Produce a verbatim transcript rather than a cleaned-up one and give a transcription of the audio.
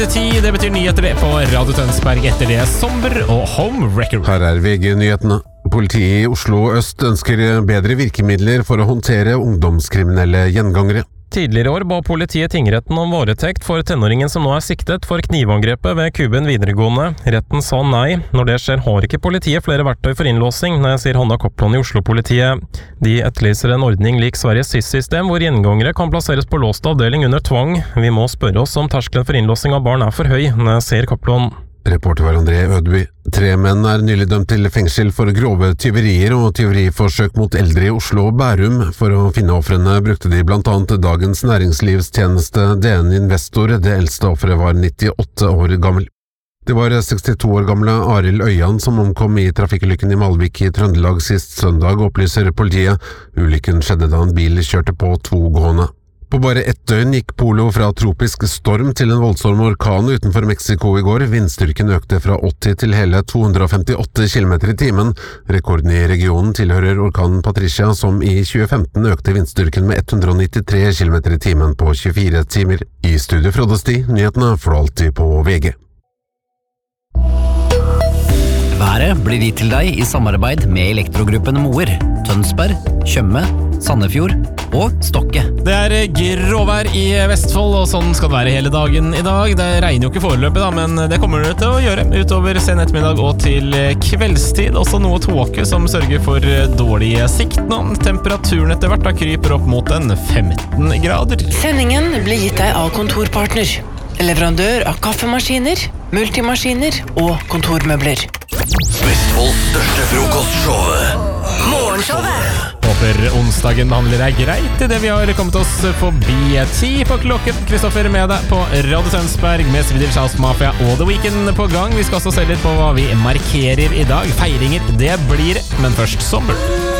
ti, det betyr nyheter det på Radio Tønsberg etter det Somber og Home Record. Her er V G-nyhetene. Politiet i Oslo Øst ønsker bedre virkemidler for å håndtere ungdomskriminelle gjengangere. Tidligere år ba politiet tingretten om varetekt for tenåringen som nå er siktet for knivangrepet ved Kuben videregående. Retten sa nei. Når det skjer har ikke politiet flere verktøy for innlåsing, sier Hanna Kopland i Oslo-politiet. De etterlyser en ordning lik Sveriges S I S-system, hvor gjengangere kan plasseres på låst avdeling under tvang. Vi må spørre oss om terskelen for innlåsing av barn er for høy, sier Kopland. Reporter var André Ødby. Tre menn er nylig dømt til fengsel for grove tyverier og tyveriforsøk mot eldre i Oslo og Bærum. For å finne ofrene brukte de blant annet Dagens Næringslivstjeneste D N Investor. Det eldste offeret var nittiåtte år gammel. Det var sekstito år gamle Arild Øyan som omkom i trafikkulykken i Malvik i Trøndelag sist søndag, opplyser politiet. Ulykken skjedde da en bil kjørte på to gående. På bare ett døgn gikk Polo fra tropisk storm til en voldsom orkan utenfor Mexico i går. Vindstyrken økte fra åtti til hele to hundre femtiåtte kilometer i timen. Rekorden i regionen tilhører orkanen Patricia, som i tjue femten økte vindstyrken med ett hundre nittitre kilometer i timen på tjuefire timer. I studio Frode Sti, nyhetene får du alltid på V G. Været blir gitt til deg i samarbeid med Elektrogruppen Moer, Tønsberg, Tjøme, Sandefjord og Stokke. Det er gråvær i Vestfold, og sånn skal det være hele dagen i dag. Det regner jo ikke foreløpig da, men det kommer det til å gjøre utover sen ettermiddag og til kveldstid. Også noe tåke som sørger for dårlig sikt nå. Temperaturen etter hvert da kryper opp mot en femten grader. Sendingen blir gitt deg av Kontorpartner, leverandør av kaffemaskiner, multimaskiner og kontormøbler. Vestfolds største frokostshow. Morgenshowet. Håper onsdagen behandler deg greit i det vi har kommet oss forbi ti på klokken. Kristoffer med deg på Radio Tønsberg med Swedish House Mafia og The Weekend på gang. Vi skal også se litt på hva vi markerer i dag. Feiringer, det blir, men først sommer.